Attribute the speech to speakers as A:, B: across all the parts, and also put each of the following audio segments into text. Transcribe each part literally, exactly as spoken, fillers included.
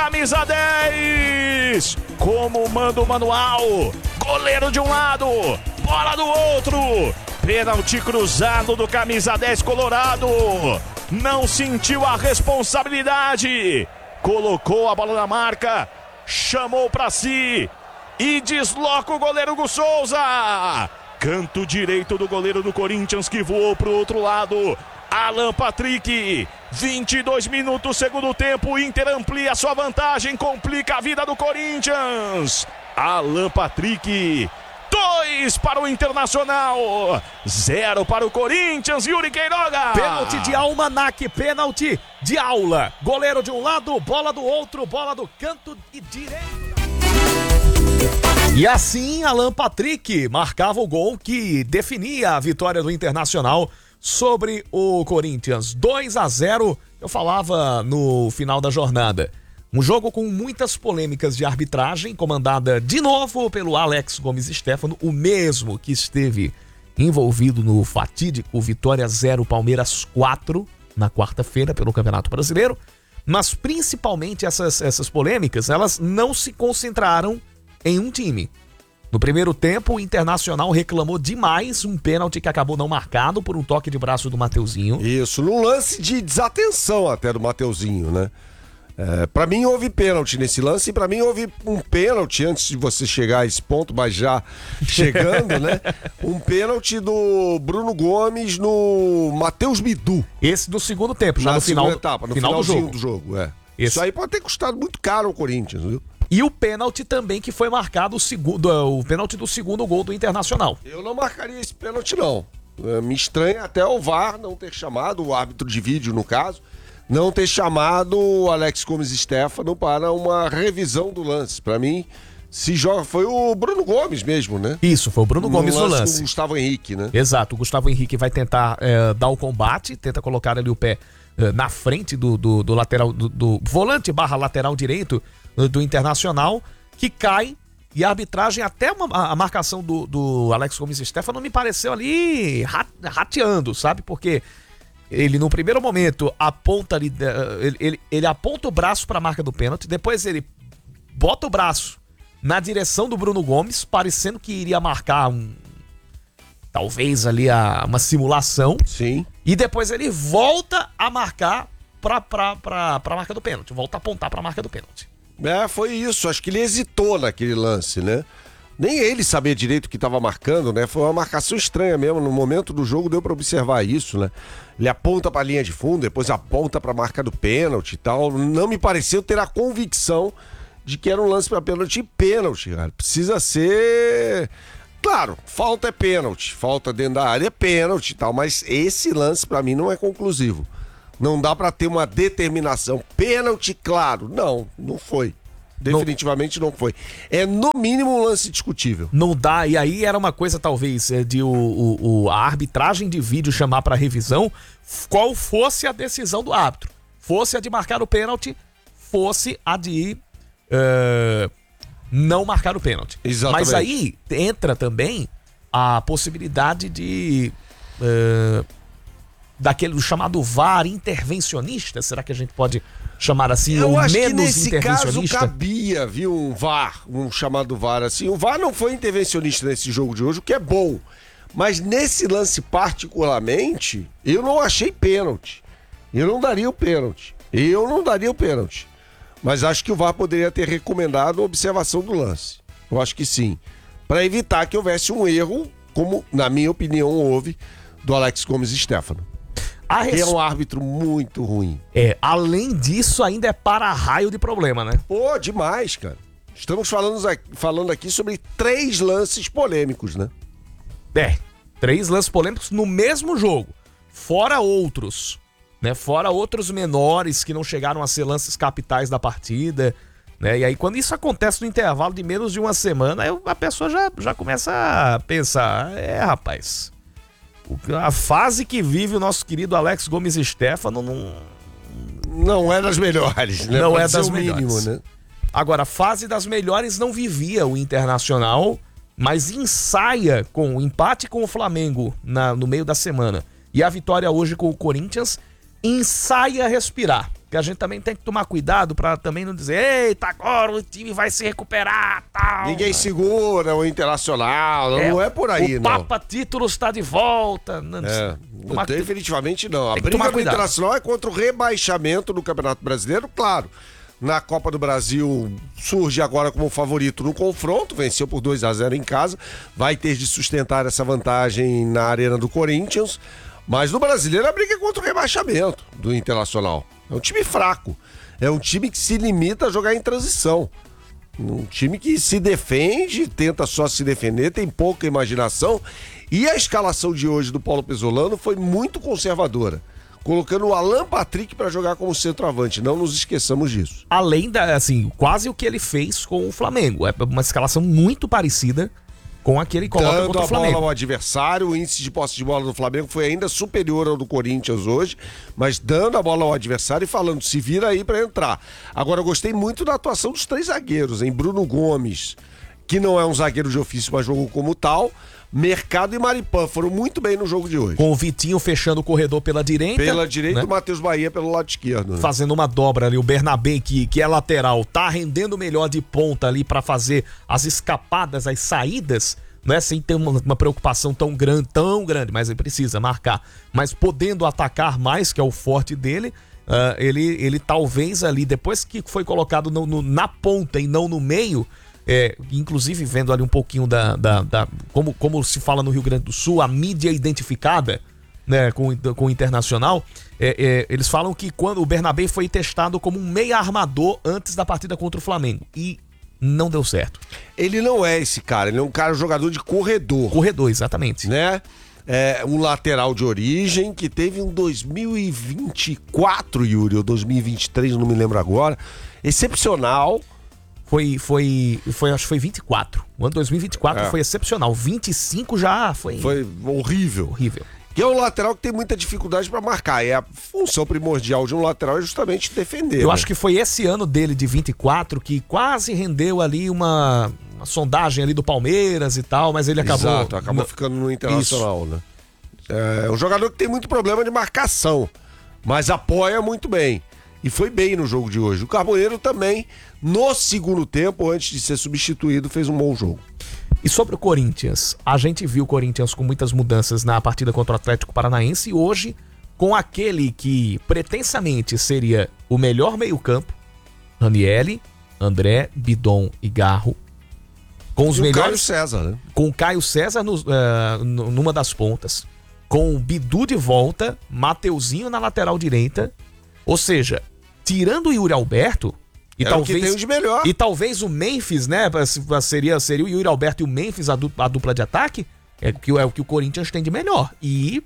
A: camisa dez. Como manda o manual. Goleiro de um lado, bola do outro. Pênalti cruzado do camisa dez colorado. Não sentiu a responsabilidade. Colocou a bola na marca, chamou pra si e desloca o goleiro Hugo Souza. Canto direito do goleiro do Corinthians que voou pro outro lado. Alan Patrick, vinte e dois minutos, segundo tempo. O Inter amplia sua vantagem, complica a vida do Corinthians. Alan Patrick, dois para o Internacional, zero para o Corinthians. Yuri Queiroga.
B: Pênalti de Almanac, pênalti de Aula. Goleiro de um lado, bola do outro, bola do canto e direito. E assim, Alan Patrick marcava o gol que definia a vitória do Internacional sobre o Corinthians. dois a zero, eu falava no final da jornada. Um jogo com muitas polêmicas de arbitragem, comandada de novo pelo Alex Gomes Stefano, o mesmo que esteve envolvido no fatídico Vitória zero, Palmeiras quatro, na quarta-feira pelo Campeonato Brasileiro. Mas principalmente essas, essas polêmicas, elas não se concentraram em um time. No primeiro tempo, o Internacional reclamou demais um pênalti que acabou não marcado por um toque de braço do Mateuzinho.
C: Isso, num lance de desatenção até do Mateuzinho, né? É, pra mim houve pênalti nesse lance e pra mim houve um pênalti antes de você chegar a esse ponto, mas já chegando, né? Um pênalti do Bruno Gomes no Matheus Bidu.
B: Esse do segundo tempo, já
C: na
B: no final,
C: etapa, no
B: final do jogo.
C: do jogo é.
B: Esse.
C: Isso aí pode ter custado muito caro ao Corinthians, viu?
B: E o pênalti também que foi marcado, o, segundo, o pênalti do segundo gol do Internacional.
C: Eu não marcaria esse pênalti, não. Me estranha até o V A R não ter chamado, o árbitro de vídeo, no caso, não ter chamado o Alex Gomes Stefano para uma revisão do lance. Para mim, se joga, foi o Bruno Gomes mesmo, né?
B: Isso, foi o Bruno Gomes no lance.
C: Com o Gustavo Henrique, né?
B: Exato, o Gustavo Henrique vai tentar é, dar o combate, tenta colocar ali o pé é, na frente do, do, do lateral, do, do volante barra lateral direito do Internacional, que cai, e a arbitragem, até uma, a marcação do, do Alex Gomes Stefano me pareceu ali rateando, sabe? Porque ele no primeiro momento aponta ali, ele, ele, ele aponta o braço para a marca do pênalti, depois ele bota o braço na direção do Bruno Gomes, parecendo que iria marcar um, talvez ali a, uma simulação.
C: Sim.
B: E depois ele volta a marcar para a marca do pênalti, volta a apontar para a marca do pênalti.
C: É, foi isso. Acho que ele hesitou naquele lance, né? Nem ele sabia direito o que estava marcando, né? Foi uma marcação estranha mesmo. No momento do jogo deu para observar isso, né? Ele aponta para a linha de fundo, depois aponta para a marca do pênalti e tal. Não me pareceu ter a convicção de que era um lance para pênalti. E pênalti, cara. Precisa ser... Claro, falta é pênalti. Falta dentro da área é pênalti e tal. Mas esse lance para mim não é conclusivo. Não dá pra ter uma determinação. Pênalti, claro. Não, não foi. Definitivamente não, não foi. É no mínimo um lance discutível.
B: Não dá, e aí era uma coisa talvez de o, o, o, a arbitragem de vídeo chamar pra revisão qual fosse a decisão do árbitro. Fosse a de marcar o pênalti, fosse a de uh, não marcar o pênalti.
C: Exatamente.
B: Mas aí entra também a possibilidade de... Uh, daquele do chamado V A R intervencionista, será que a gente pode chamar assim,
C: eu
B: ou
C: acho
B: menos
C: que nesse
B: intervencionista?
C: Caso cabia, viu, um V A R, um chamado V A R assim. O V A R não foi intervencionista nesse jogo de hoje, o que é bom. Mas nesse lance particularmente, eu não achei pênalti. Eu não daria o pênalti. Eu não daria o pênalti. Mas acho que o V A R poderia ter recomendado a observação do lance. Eu acho que sim. Para evitar que houvesse um erro, como na minha opinião houve, do Alex Gomes Stefano.
B: A res...
C: Que é um árbitro muito ruim.
B: É, além disso, ainda é para-raio de problema, né?
C: Pô, demais, cara. Estamos falando, falando aqui sobre três lances polêmicos, né?
B: É, três lances polêmicos no mesmo jogo. Fora outros, né? Fora outros menores que não chegaram a ser lances capitais da partida, né? E aí, quando isso acontece no intervalo de menos de uma semana, aí a pessoa já, já começa a pensar, é, rapaz... A fase que vive o nosso querido Alex Gomes Stefano não...
C: Não é das melhores, né?
B: Não
C: Pode
B: é das
C: ser o
B: melhores.
C: mínimo, né?
B: Agora, a fase das melhores não vivia o Internacional, mas ensaia com o empate com o Flamengo na, no meio da semana. E a vitória hoje com o Corinthians ensaia respirar. que a gente também tem que tomar cuidado pra também não dizer, eita, agora o time vai se recuperar, tal.
C: Ninguém segura o Internacional, é, não é por aí,
B: o
C: não.
B: O Papa Títulos está de volta. Não,
C: é,
B: tomar,
C: definitivamente não. A
B: briga
C: briga do
B: cuidado.
C: Internacional é contra o rebaixamento do Campeonato Brasileiro, claro. Na Copa do Brasil surge agora como favorito no confronto, venceu por dois a zero em casa, vai ter de sustentar essa vantagem na Arena do Corinthians, mas no Brasileiro a briga é contra o rebaixamento do Internacional. É um time fraco, é um time que se limita a jogar em transição, um time que se defende, tenta só se defender, tem pouca imaginação, e a escalação de hoje do Paulo Pezzolano foi muito conservadora, colocando o Alan Patrick para jogar como centroavante, não nos esqueçamos disso.
B: Além da, assim, quase o que ele fez com o Flamengo, é uma escalação muito parecida com aquele que coloca
C: Dando
B: contra o
C: a
B: Flamengo.
C: bola ao adversário, o índice de posse de bola do Flamengo foi ainda superior ao do Corinthians hoje, mas dando a bola ao adversário e falando, se vira aí para entrar. Agora, eu gostei muito da atuação dos três zagueiros, hein? Bruno Gomes, que não é um zagueiro de ofício, mas jogou como tal, Mercado e Maripan foram muito bem no jogo de hoje.
B: Com o Vitinho fechando o corredor pela direita.
C: Pela direita,
B: né?
C: o Matheus Bahia pelo lado esquerdo. Né?
B: Fazendo uma dobra ali, o Bernabé, que, que é lateral, tá rendendo melhor de ponta ali para fazer as escapadas, as saídas, né? Sem ter uma, uma preocupação tão grande, tão grande, mas ele precisa marcar. Mas podendo atacar mais, que é o forte dele, uh, ele, ele talvez ali, depois que foi colocado no, no, na ponta e não no meio, É, inclusive vendo ali um pouquinho da, da, da como, como se fala no Rio Grande do Sul, a mídia identificada, né, com, com o Internacional, é, é, eles falam que quando o Bernabé foi testado como um meia armador antes da partida contra o Flamengo e não deu certo.
C: Ele não é esse cara, ele é um cara jogador de corredor.
B: Corredor, exatamente.
C: Né? É um lateral de origem que teve um dois mil e vinte e quatro, Yuri, ou dois mil e vinte e três, não me lembro agora, excepcional.
B: Foi, foi, foi, acho que foi vinte e quatro. O ano dois mil e vinte e quatro é. foi excepcional. vinte e cinco já foi...
C: Foi horrível.
B: Horrível.
C: Que é um lateral que tem muita dificuldade para marcar. E a função primordial de um lateral é justamente defender.
B: Eu
C: né?
B: acho que foi esse ano dele, de vinte e quatro, que quase rendeu ali uma, uma sondagem ali do Palmeiras e tal, mas ele acabou...
C: Exato, acabou
B: no...
C: ficando no Internacional, Isso. né? É um jogador que tem muito problema de marcação, mas apoia muito bem. E foi bem no jogo de hoje. O Carboneiro também, no segundo tempo, antes de ser substituído, fez um bom jogo.
B: E sobre o Corinthians, a gente viu o Corinthians com muitas mudanças na partida contra o Atlético Paranaense e hoje, com aquele que pretensamente seria o melhor meio-campo, Ranieri, André, Bidon e Garro, com os
C: e
B: melhores.
C: O Caio César, né?
B: Com o Caio César no, uh, numa das pontas, com o Bidu de volta, Mateuzinho na lateral direita. Ou seja, tirando o Yuri Alberto, e
C: é
B: talvez
C: o que tem de melhor.
B: E talvez o Memphis, né, seria, seria o Yuri Alberto e o Memphis a dupla, a dupla de ataque, é o, que, é o que o Corinthians tem de melhor. E,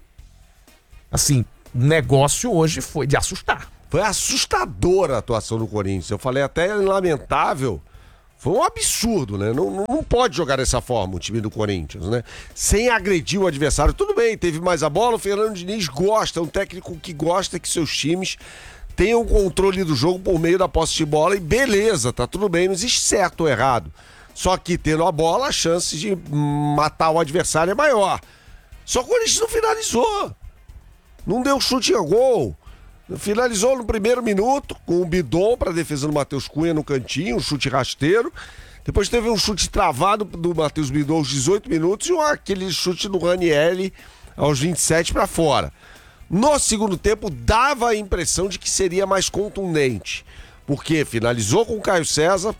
B: assim, o negócio hoje foi de assustar.
C: Foi assustadora a atuação do Corinthians. Eu falei até lamentável. Foi um absurdo, né? Não, não pode jogar dessa forma o time do Corinthians, né? Sem agredir o adversário. Tudo bem, teve mais a bola, o Fernando Diniz gosta, é um técnico que gosta que seus times tenham controle do jogo por meio da posse de bola e beleza, tá tudo bem, não existe certo ou errado. Só que tendo a bola, a chance de matar o adversário é maior. Só que o Corinthians não finalizou. Não deu chute a gol. Finalizou no primeiro minuto com o Bidon para a defesa do Matheus Cunha no cantinho, um chute rasteiro. Depois teve um chute travado do Matheus Bidon aos dezoito minutos e um, aquele chute do Ranieri aos vinte e sete para fora. No segundo tempo dava a impressão de que seria mais contundente, porque finalizou com o Caio César,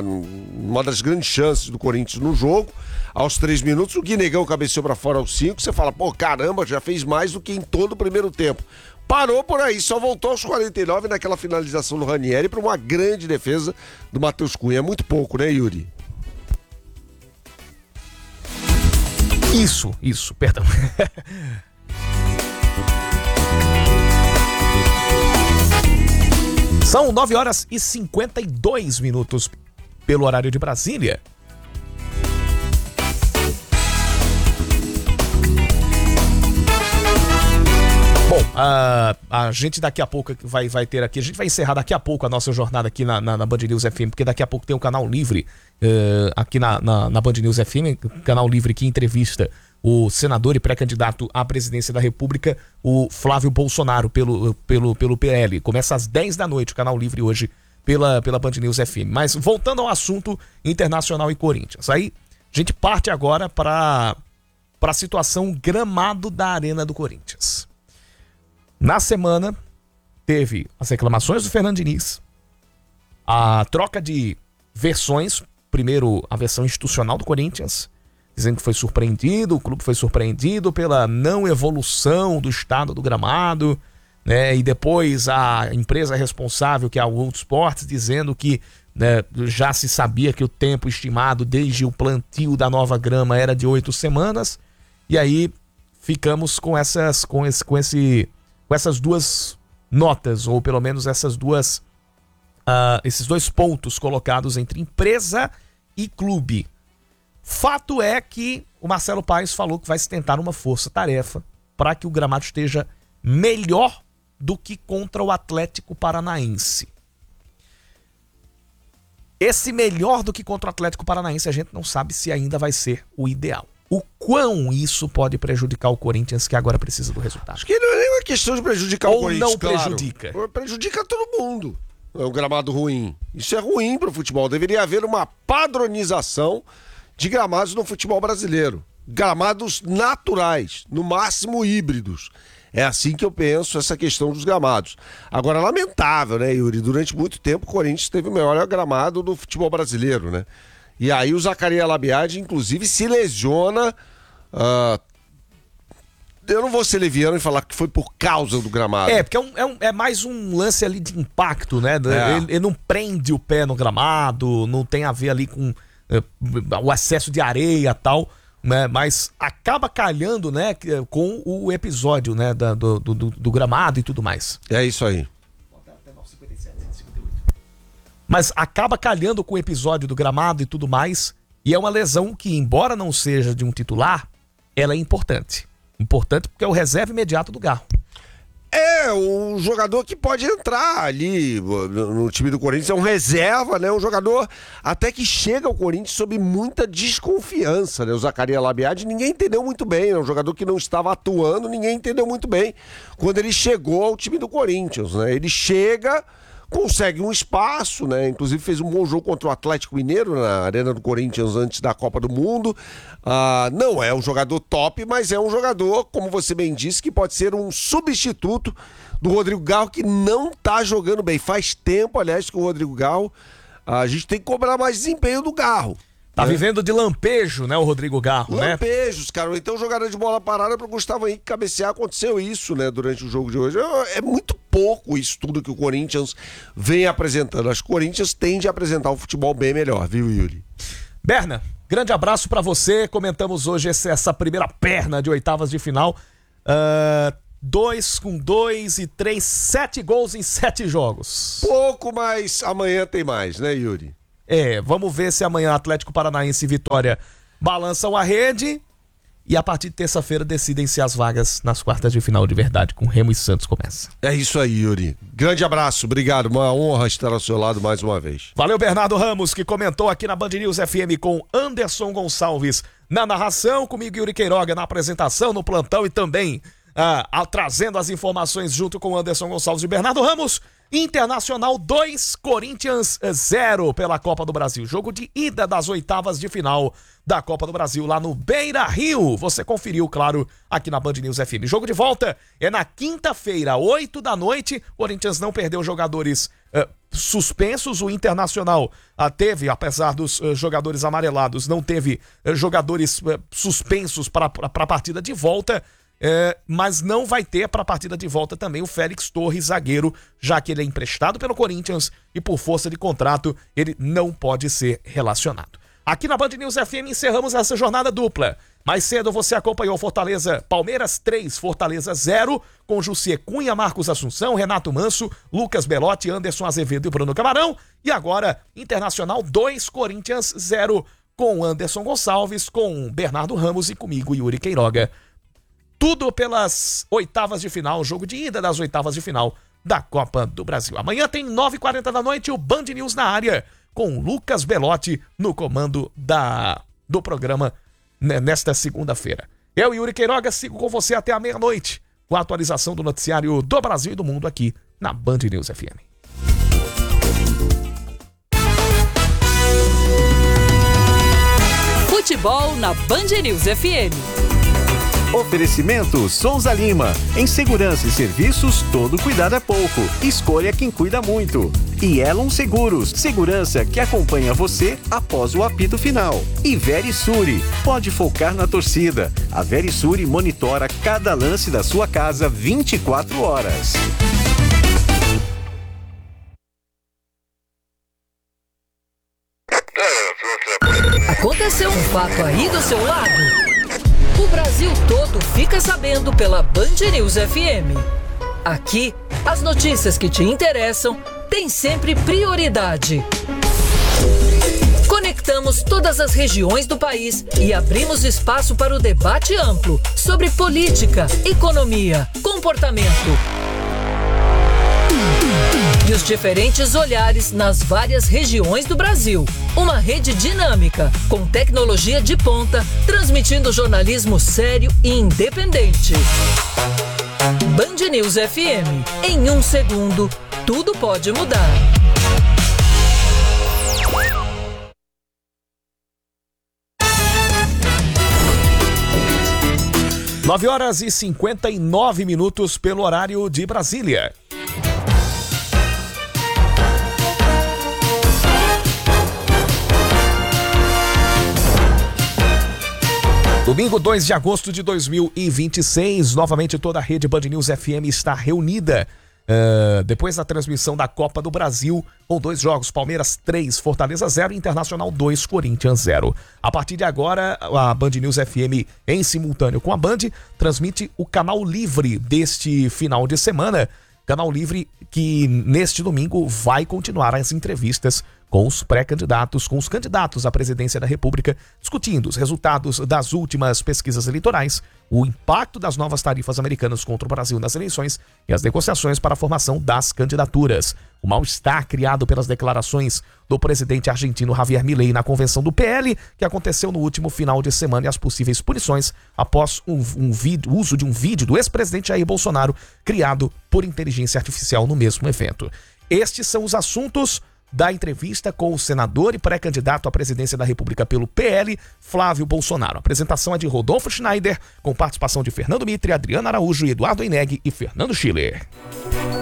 C: uma das grandes chances do Corinthians no jogo. Aos três minutos, o Guinegão cabeceou para fora aos cinco. Você fala, pô, caramba, já fez mais do que em todo o primeiro tempo. Parou por aí, só voltou aos quarenta e nove naquela finalização do Ranieri para uma grande defesa do Matheus Cunha. É muito pouco, né, Yuri?
B: Isso, isso, perdão. São nove horas e cinquenta e dois minutos pelo horário de Brasília. Bom, a, a gente daqui a pouco vai, vai ter aqui, a gente vai encerrar daqui a pouco a nossa jornada aqui na, na, na Band News F M, porque daqui a pouco tem um canal livre uh, aqui na, na, na Band News F M, canal livre que entrevista o senador e pré-candidato à presidência da República, o Flávio Bolsonaro, pelo, pelo, pelo P L. Começa às dez da noite, o Canal Livre hoje, pela, pela Band News F M. Mas voltando ao assunto Internacional e Corinthians. Aí a gente parte agora para a situação gramado da Arena do Corinthians. Na semana, teve as reclamações do Fernando Diniz, a troca de versões, primeiro a versão institucional do Corinthians, dizendo que foi surpreendido, o clube foi surpreendido pela não evolução do estado do gramado, né? E depois a empresa responsável, que é a World Sports, dizendo que, né, já se sabia que o tempo estimado desde o plantio da nova grama era de oito semanas, e aí ficamos com essas, com esse, com esse, com essas duas notas, ou pelo menos essas duas, uh, esses dois pontos colocados entre empresa e clube. Fato é que o Marcelo Paes falou que vai se tentar uma força-tarefa para que o gramado esteja melhor do que contra o Atlético Paranaense. Esse melhor do que contra o Atlético Paranaense a gente não sabe se ainda vai ser o ideal. O quão isso pode prejudicar o Corinthians, que agora precisa do resultado?
C: Acho que não é nem uma questão de prejudicar
B: Ou
C: o Corinthians,
B: não
C: claro.
B: prejudica?
C: Prejudica todo mundo. É um gramado ruim. Isso é ruim para o futebol. Deveria haver uma padronização de gramados no futebol brasileiro. Gramados naturais, no máximo híbridos. É assim que eu penso essa questão dos gramados. Agora, lamentável, né, Yuri? Durante muito tempo o Corinthians teve o melhor gramado do futebol brasileiro, né? E aí o Zacarias Labiade, inclusive, se lesiona. Uh, eu não vou ser leviano e falar que foi por causa do gramado.
B: É, porque é, um, é, um, é mais um lance ali de impacto, né? É. Ele, ele não prende o pé no gramado, não tem a ver ali com uh, o excesso de areia e tal, né? Mas acaba calhando, né, com o episódio, né, da, do, do, do gramado e tudo mais.
C: É isso aí.
B: Mas acaba calhando com o episódio do gramado e tudo mais, e é uma lesão que, embora não seja de um titular, ela é importante. Importante porque é o reserva imediato do Garro.
C: É, um jogador que pode entrar ali no time do Corinthians, é um reserva, né? Um jogador até que chega ao Corinthians sob muita desconfiança, né? O Zacarias Labiade, ninguém entendeu muito bem, é um jogador que não estava atuando, ninguém entendeu muito bem quando ele chegou ao time do Corinthians, né? Ele chega, consegue um espaço, né? Inclusive fez um bom jogo contra o Atlético Mineiro na Arena do Corinthians antes da Copa do Mundo. Ah, não é um jogador top, mas é um jogador, como você bem disse, que pode ser um substituto do Rodrigo Garro, que não tá jogando bem. Faz tempo, aliás, que o Rodrigo Garro, a gente tem que cobrar mais desempenho do Garro.
B: Tá
C: né?
B: vivendo de lampejo, né, o Rodrigo Garro, né?
C: Lampejos, cara. Então, jogador de bola parada pro Gustavo Henrique cabecear. Aconteceu isso, né, durante o jogo de hoje. É muito pouco isso tudo que o Corinthians vem apresentando. Acho que o Corinthians tende a apresentar um futebol bem melhor, viu, Yuri?
B: Berna, grande abraço pra você. Comentamos hoje esse, essa primeira perna de oitavas de final. Uh, dois com dois e três, sete gols em sete jogos.
C: Pouco, mas amanhã tem mais, né, Yuri?
B: É, vamos ver se amanhã Atlético Paranaense e Vitória balançam a rede e a partir de terça-feira decidem-se as vagas nas quartas de final de verdade, com Remo e Santos começa.
C: É isso aí, Yuri. Grande abraço, obrigado, uma honra estar ao seu lado mais uma vez.
B: Valeu, Bernardo Ramos, que comentou aqui na Band News F M com Anderson Gonçalves na narração, comigo Yuri Queiroga na apresentação, no plantão e também ah, ah, trazendo as informações junto com Anderson Gonçalves e Bernardo Ramos. Internacional dois, Corinthians zero pela Copa do Brasil. Jogo de ida das oitavas de final da Copa do Brasil lá no Beira-Rio. Você conferiu, claro, aqui na Band News F M. Jogo de volta é na quinta-feira, oito da noite. Corinthians não perdeu jogadores uh, suspensos. O Internacional uh, teve, apesar dos uh, jogadores amarelados, não teve uh, jogadores uh, suspensos para a partida de volta. É, mas não vai ter para a partida de volta também o Félix Torres, zagueiro, já que ele é emprestado pelo Corinthians e por força de contrato ele não pode ser relacionado. Aqui na Band News F M encerramos essa jornada dupla. Mais cedo você acompanhou Fortaleza Palmeiras três, Fortaleza zero, com Jussier Cunha, Marcos Assunção, Renato Manso, Lucas Belotti, Anderson Azevedo e Bruno Camarão. E agora Internacional dois, Corinthians zero, com Anderson Gonçalves, com Bernardo Ramos e comigo Yuri Queiroga. Tudo pelas oitavas de final, jogo de ida das oitavas de final da Copa do Brasil. Amanhã tem nove e quarenta da noite o Band News na área, com Lucas Belotti no comando da, do programa nesta segunda-feira. Eu, Yuri Queiroga, sigo com você até a meia-noite, com a atualização do noticiário do Brasil e do mundo aqui na Band News F M.
D: Futebol na Band News F M.
E: Oferecimento Souza Lima. Em segurança e serviços, todo cuidado é pouco. Escolha quem cuida muito. E Elon Seguros. Segurança que acompanha você após o apito final. E Verisuri. Pode focar na torcida. A Verisuri monitora cada lance da sua casa vinte e quatro horas.
D: Aconteceu um fato aí do seu lado? O Brasil todo fica sabendo pela Band News F M. Aqui, as notícias que te interessam têm sempre prioridade. Conectamos todas as regiões do país e abrimos espaço para o debate amplo sobre política, economia, comportamento e os diferentes olhares nas várias regiões do Brasil. Uma rede dinâmica, com tecnologia de ponta, transmitindo jornalismo sério e independente. Band News F M. Em um segundo, tudo pode mudar.
B: nove horas e cinquenta e nove minutos pelo horário de Brasília. Domingo, dois de agosto de dois mil e vinte e seis, novamente toda a rede Band News F M está reunida uh, depois da transmissão da Copa do Brasil, com dois jogos, Palmeiras três, Fortaleza zero, Internacional dois, Corinthians zero. A partir de agora, a Band News F M, em simultâneo com a Band, transmite o Canal Livre deste final de semana. Canal Livre que neste domingo vai continuar as entrevistas com os pré-candidatos, com os candidatos à presidência da República, discutindo os resultados das últimas pesquisas eleitorais, o impacto das novas tarifas americanas contra o Brasil nas eleições e as negociações para a formação das candidaturas. O mal-estar criado pelas declarações do presidente argentino Javier Milei na convenção do P L, que aconteceu no último final de semana, e as possíveis punições após um, um vídeo, o uso de um vídeo do ex-presidente Jair Bolsonaro criado por inteligência artificial no mesmo evento. Estes são os assuntos da entrevista com o senador e pré-candidato à presidência da República pelo P L, Flávio Bolsonaro. A apresentação é de Rodolfo Schneider, com participação de Fernando Mitre, Adriana Araújo, Eduardo Eneg e Fernando Schiller.